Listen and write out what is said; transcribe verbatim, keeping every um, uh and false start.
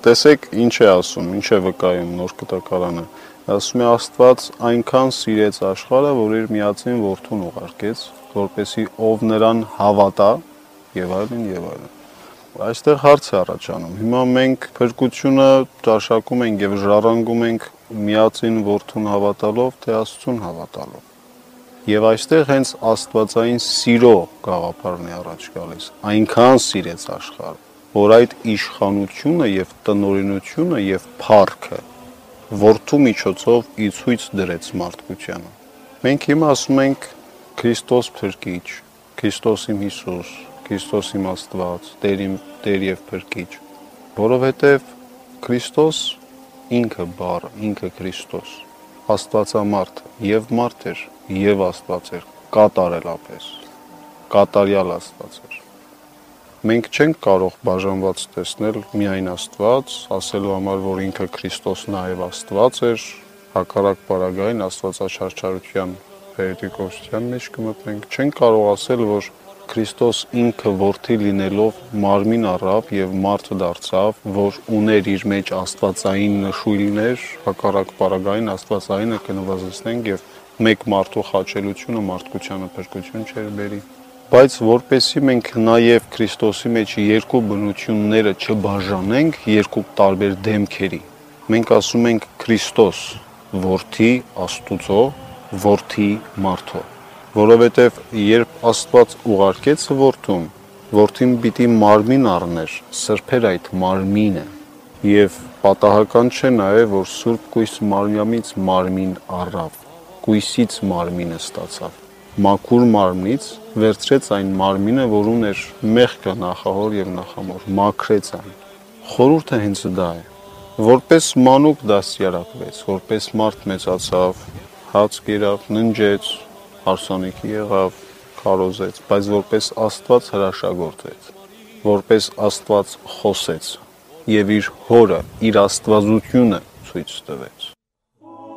տեսեք ինչ է ասում, ինչ է վկայում նոր կտակարանը։ Ասում է Աստված այնքան սիրեց աշխարհը, որ իր միածին որդուն ուղարկեց, որպեսզի ով նրան հավատա, եւ այլն եւ այլն։ Այստեղ հարց է առաջանում։ Հիմա մենք փրկությունը ճաշակում ենք եւ ժառանգում ենք միածին որդուն հավատալով, թե Աստծուն հավատալով։ Եվ այստեղ հենց աստվածային սիրո գաղափարն է առաջ գալիս։ Այնքան սիրեց աշխարհը, որ այդ իշխանությունը եւ տնօրինությունը եւ փառքը որդու միջոցով ի ցույց դրեց մարդկությանը։ Մենք հիմա ասում ենք Քրիստոս փրկիչ, Քրիստոս իմ Հիսուս, Քրիստոս իմ Աստված, Տեր իմ Տեր եւ փրկիչ, որովհետեւ Քրիստոս ինքը բառը, ինքը Քրիստոս, Աստվածամարդ եւ մարդ էր եւ Աստված էր, կատարելապես, կատարյալ Աստված էր։ Մենք չենք կարող բաժանված տեսնել միայն Աստված, ասելու համար, որ ինքը Քրիստոս նաեւ Աստված էր, հակառակ բaragային Աստվածաչարչարության հերետիկոսության մեջ կմտնենք, չենք կարող ասել, որ Քրիստոս ինքը որդի լինելով մարմին առավ եւ մարդ դարձավ, որ ուներ իր մեջ աստվածային նշույլներ, հակառակ բaragային աստվածայինը կնվազեցնենք եւ մեկ մարդու խաչելությունը մարդկությանը փրկություն չէր բերի։ Բայց որպեսզի մենք նաեւ Քրիստոսի մեջ երկու բնությունները չբաժանենք երկու տարբեր դեմքերի, մենք ասում ենք Քրիստոս որդի Աստուծո, որդի մարդու, որովհետեւ երբ Աստված ուղարկեց որդուն, որդին պիտի մարմին առներ, սրբեր այդ մարմինը եւ պատահական չէ նաեւ որ Սուրբ Կույս Մարիամից մարմին առավ, Կույսից մարմինը ստացավ, մաքուր մարմնից վերցրեց այն մարմինը, որ ուներ մեղքը նախահոր եւ նախամոր, մաքրեց այն։ Խորհուրդը հենց դա է, որպես մանուկ դաստիարակվեց, որպես մարդ մեծացավ, հաց կերավ, ննջեց, հարսանիքի եղավ, քարոզեց, բայց որպես Աստված հրաշագործեց, որպես Աստված խոսեց եւ իր հորը, իր աստվածությունը ցույց տվեց։